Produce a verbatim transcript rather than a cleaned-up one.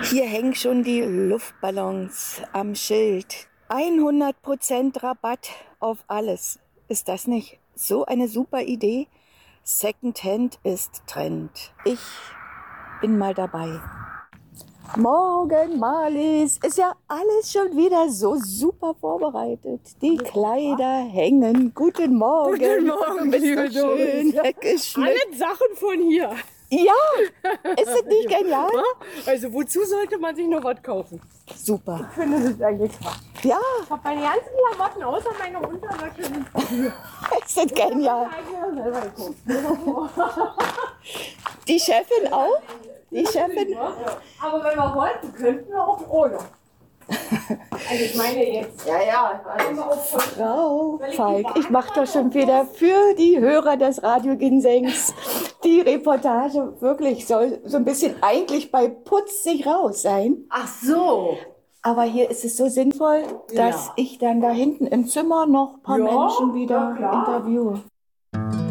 Hier hängen schon die Luftballons am Schild. hundert Prozent Rabatt auf alles. Ist das nicht so eine super Idee? Secondhand ist Trend. Ich bin mal dabei. Morgen, Marlies, ist ja alles schon wieder so super vorbereitet. Die Kleider hängen. Guten Morgen. Guten Morgen, Bist liebe du schön Doris. weggeschnitten. Alle Sachen von hier. Ja, ist das nicht genial? Also wozu sollte man sich noch was kaufen? Super. Ich finde das eigentlich Quatsch. Ja, Ich habe meine ganzen Klamotten außer meine Unterwäsche sind hier. ist das genial. Ich habe selber geguckt. Die Chefin auch? Die Chefin? Aber wenn wir wollten, könnten wir auch ohne. Also ich meine jetzt. Ja, ja. Also Frau Falk, ich mache doch schon wieder für die Hörer des Radio Ginsengs die Reportage. Wirklich, soll so ein bisschen eigentlich bei Putz sich raus sein. Ach so. Aber hier ist es so sinnvoll, dass Ja. ich dann da hinten im Zimmer noch ein paar Ja, Menschen wieder na klar. interviewe.